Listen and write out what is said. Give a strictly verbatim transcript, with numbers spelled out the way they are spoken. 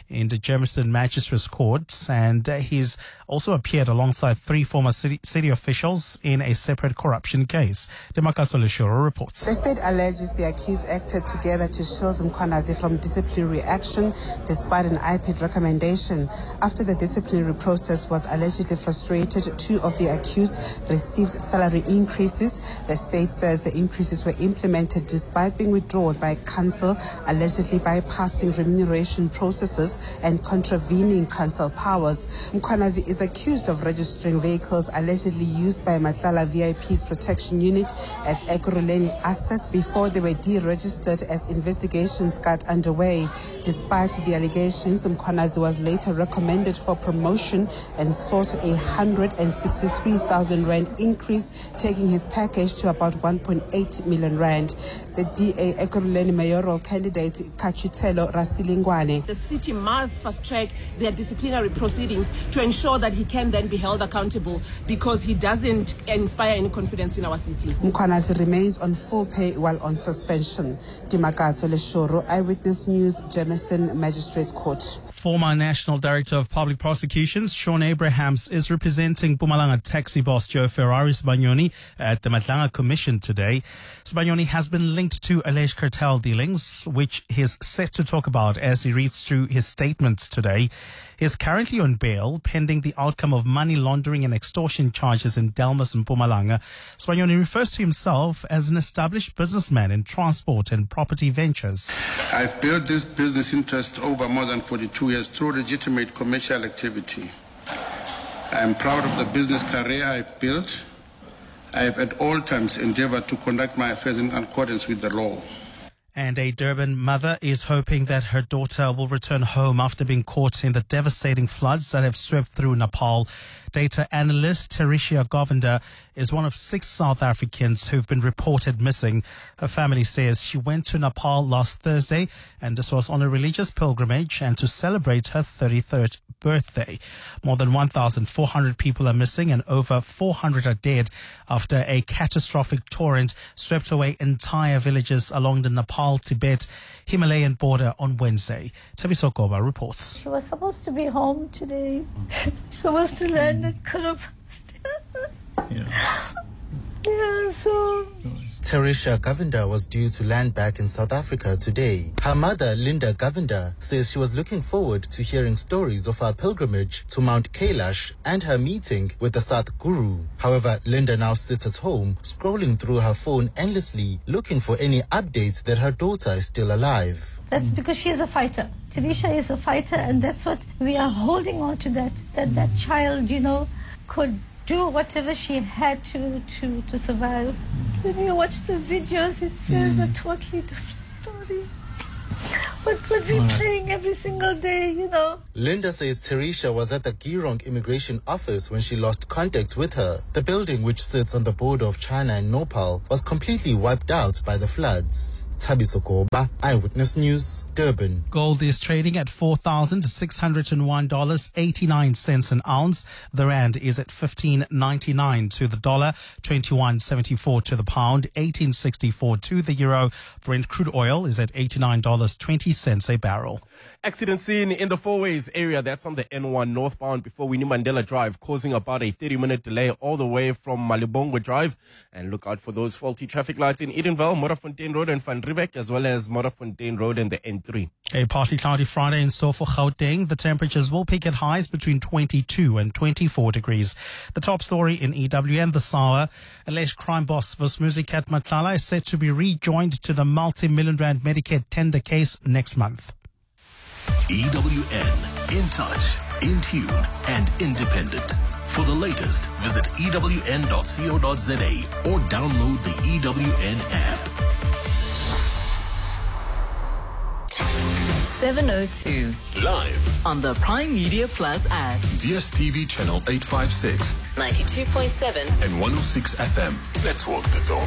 in the Germiston Magistrates Court, and uh, he's also appeared alongside three former city, city officials in a separate corruption case. Demakaso Leshoro reports. The state alleges the accused acted together to shield Mkhwanazi from disciplinary action despite an I P I D recommendation. After the disciplinary process was allegedly frustrated, two of the accused received salary increases. The state says the increases were implemented despite being withdrawn by council, allegedly bypassing remuneration processes and contravening council powers. Mkhwanazi is accused of registering vehicles allegedly used by Matlala V I P's protection unit as Ekurhuleni assets before they were deregistered as investigations got underway. Despite the allegations, Mkhwanazi was later recommended for promotion and sought a one hundred sixty-three thousand rand increase, taking his package to about one point eight million rand. The D A Ekurhuleni mayoral candidate Kachutelo Rasilingwane. The city must fast track their disciplinary proceedings to ensure that he can then be held accountable, because he doesn't inspire any confidence in our city. Mkhwanazi remains on full pay while on suspension. Demakaso Leshoro, Eyewitness News, Germiston Magistrates Court. Former National Director of Public Prosecutions, Sean Abrahams, is representing Mpumalanga taxi boss Joe Ferrari Sibanyoni at the Matlanga Commission today. Sibanyoni has been linked to alleged cartel dealings, which he's set to talk about as he reads through his statements today. He is currently on bail pending the outcome of money laundering and extortion charges in Delmas and Mpumalanga. Sibanyoni refers to himself as an established businessman in transport and property ventures. I've built this business interest over more than forty-two years through legitimate commercial activity. I am proud of the business career I've built. I have at all times endeavored to conduct my affairs in accordance with the law. And a Durban mother is hoping that her daughter will return home after being caught in the devastating floods that have swept through Nepal. Data analyst Teresia Govender is one of six South Africans who've been reported missing. Her family says she went to Nepal last Thursday, and this was on a religious pilgrimage and to celebrate her thirty-third birthday. More than one thousand four hundred people are missing and over four hundred are dead after a catastrophic torrent swept away entire villages along the Nepal-Tibet Himalayan border on Wednesday. Tabiso Koba reports. She was supposed to be home today. Supposed to land at Karapas. Yeah. Yeah, so... Teresia Govender was due to land back in South Africa today. Her mother, Linda Govender, says she was looking forward to hearing stories of her pilgrimage to Mount Kailash and her meeting with the Sadhguru. However, Linda now sits at home, scrolling through her phone endlessly, looking for any updates that her daughter is still alive. That's because she is a fighter. Teresia is a fighter, and that's what we are holding on to, that, that that child, you know, could do whatever she had to, to, to survive. When you watch the videos, it says mm. a totally different story. But we're replaying every single day, you know. Linda says Teresia was at the Girong immigration office when she lost contact with her. The building, which sits on the border of China and Nepal, was completely wiped out by the floods. Tabiso Koba, Eyewitness News, Durban. Gold is trading at four thousand six hundred one dollars and eighty-nine cents an ounce. The rand is at fifteen ninety-nine to the dollar, twenty-one seventy-four to the pound, eighteen sixty-four to the euro. Brent crude oil is at eighty-nine dollars and twenty cents a barrel. Accident scene in the Four Ways area. That's on the N one northbound before Winnie Mandela Drive, causing about a thirty-minute delay all the way from Malibongwe Drive. And look out for those faulty traffic lights in Edenville, Modderfontein Road and Van Riebeck, as well as Modderfontein Road and the N three. A partly cloudy Friday in store for Gauteng. The temperatures will peak at highs between twenty-two and twenty-four degrees. The top story in E W N this hour: alleged crime boss Vusmuzikat Matlala is set to be rejoined to the multi-million rand Medicare tender case next month. E W N, in touch, in tune, and independent. For the latest, visit E W N dot co dot za or download the E W N app. seven oh two. Live on the Prime Media Plus app. D S T V channel eight fifty-six. ninety-two point seven. And one oh six F M. Let's walk the talk.